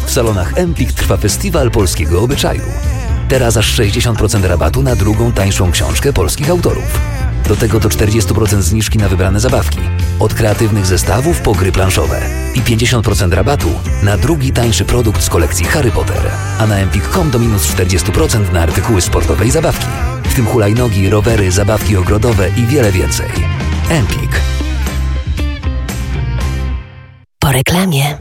W salonach Empik trwa festiwal polskiego obyczaju. Teraz aż 60% rabatu na drugą tańszą książkę polskich autorów. Do tego to 40% zniżki na wybrane zabawki. Od kreatywnych zestawów po gry planszowe. I 50% rabatu na drugi tańszy produkt z kolekcji Harry Potter. A na empik.com do minus 40% na artykuły sportowe i zabawki. W tym hulajnogi, rowery, zabawki ogrodowe i wiele więcej. Empik. Po reklamie.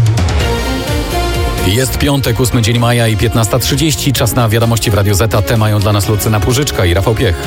Jest piątek, 8 dzień maja i 15:30. Czas na wiadomości w Radio Z. Te mają dla nas Lucyna Płużyczka i Rafał Piech.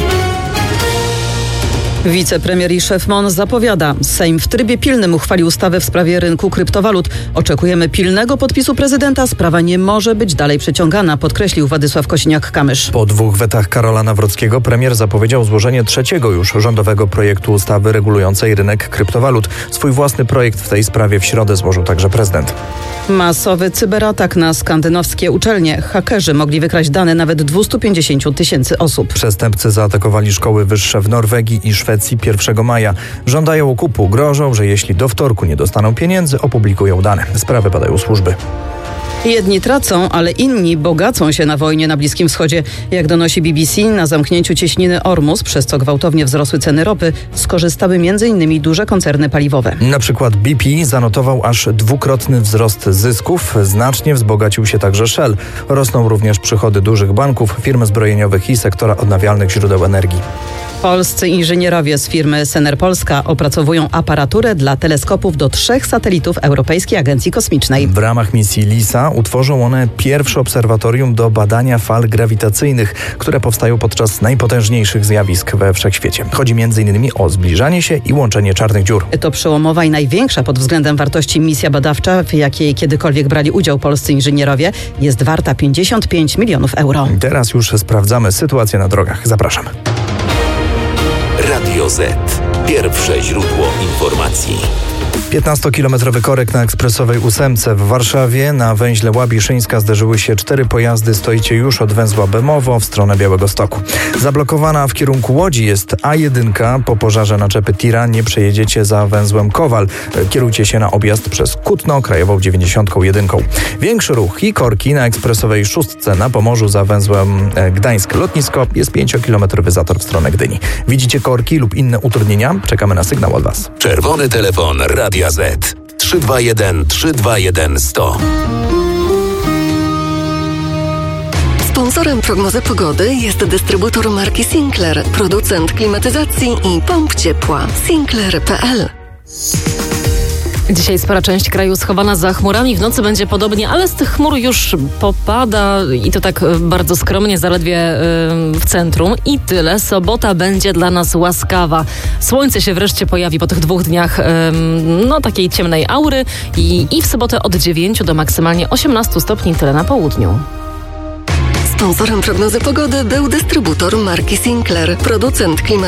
Wicepremier i szef MON zapowiada. Sejm w trybie pilnym uchwalił ustawę w sprawie rynku kryptowalut. Oczekujemy pilnego podpisu prezydenta. Sprawa nie może być dalej przeciągana, podkreślił Władysław Kosiniak-Kamysz. Po 2 wetach Karola Nawrockiego premier zapowiedział złożenie 3. już rządowego projektu ustawy regulującej rynek kryptowalut. Swój własny projekt w tej sprawie w środę złożył także prezydent. Masowy cyberatak na skandynawskie uczelnie. Hakerzy mogli wykraść dane nawet 250 tysięcy osób. Przestępcy zaatakowali szkoły wyższe w Norwegii i Szwecji 1 maja. Żądają okupu, grożą, że jeśli do wtorku nie dostaną pieniędzy, opublikują dane. Sprawę badają służby. Jedni tracą, ale inni bogacą się na wojnie na Bliskim Wschodzie. Jak donosi BBC, na zamknięciu cieśniny Ormus, przez co gwałtownie wzrosły ceny ropy, skorzystały m.in. duże koncerny paliwowe. Na przykład BP zanotował aż 2-krotny wzrost zysków. Znacznie wzbogacił się także Shell. Rosną również przychody dużych banków, firm zbrojeniowych i sektora odnawialnych źródeł energii. Polscy inżynierowie z firmy Sener Polska opracowują aparaturę dla teleskopów do 3 satelitów Europejskiej Agencji Kosmicznej. W ramach misji LISA utworzą one pierwsze obserwatorium do badania fal grawitacyjnych, które powstają podczas najpotężniejszych zjawisk we wszechświecie. Chodzi m.in. o zbliżanie się i łączenie czarnych dziur. To przełomowa i największa pod względem wartości misja badawcza, w jakiej kiedykolwiek brali udział polscy inżynierowie. Jest warta 55 milionów euro. Teraz już sprawdzamy sytuację na drogach. Zapraszam. Radio Z. Pierwsze źródło informacji. 15-kilometrowy korek na ekspresowej 8 w Warszawie. Na węźle Łabiszyńska zderzyły się 4 pojazdy. Stoicie już od węzła Bemowo w stronę Białegostoku. Zablokowana w kierunku Łodzi jest A1. Po pożarze naczepy tira nie przejedziecie za węzłem Kowal. Kierujcie się na objazd przez Kutno, krajową 91. Większy ruch i korki na ekspresowej 6 na Pomorzu za węzłem Gdańsk Lotnisko. Jest 5-kilometrowy zator w stronę Gdyni. Widzicie korki lub inne utrudnienia? Czekamy na sygnał od Was. Czerwony telefon Radia Z 321 321 100. Sponsorem prognozy pogody jest dystrybutor marki Sinclair, producent klimatyzacji i pomp ciepła. Sinclair.pl. Dzisiaj spora część kraju schowana za chmurami. W nocy będzie podobnie, ale z tych chmur już popada i to tak bardzo skromnie, zaledwie w centrum. I tyle. Sobota będzie dla nas łaskawa. Słońce się wreszcie pojawi po tych 2 dniach takiej ciemnej aury i w sobotę od 9 do maksymalnie 18 stopni, tyle na południu. Sponsorem prognozy pogody był dystrybutor marki Sinclair, producent klimatyzacji.